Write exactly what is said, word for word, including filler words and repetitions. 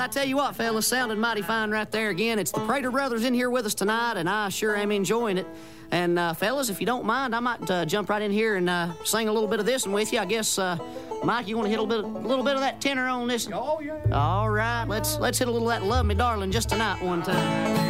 tell you what, fellas, sounded mighty fine right there again. It's the Prater Brothers in here with us tonight, and I sure am enjoying it. And, uh, fellas, if you don't mind, I might uh, jump right in here and uh, sing a little bit of this one with you. I guess, uh, Mike, you want to hit a little bit, a little bit of that tenor on this? Oh, yeah. All right, let's let's hit a little of that Love Me Darling just tonight one time.